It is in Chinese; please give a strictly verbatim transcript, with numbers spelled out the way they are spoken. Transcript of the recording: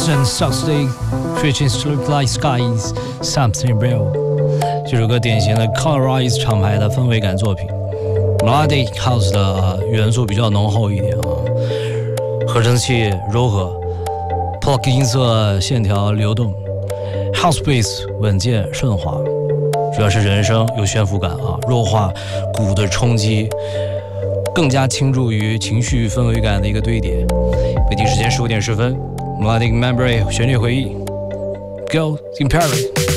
Houston Saturday Preaching to Look Like Skies Something Real。这首歌典型的 Colorize 厂牌的氛围感作品 ，Melodic House 的元素比较浓厚一点啊，合成器柔和 ，Plug 音色线条流动 ，House Bass 稳健顺滑，主要是人声有悬浮感啊，弱化鼓的冲击，更加倾注于情绪氛围感的一个堆叠。北京时间十五点十分 ，Melodic Memory 旋律回忆 ，Go in Paris。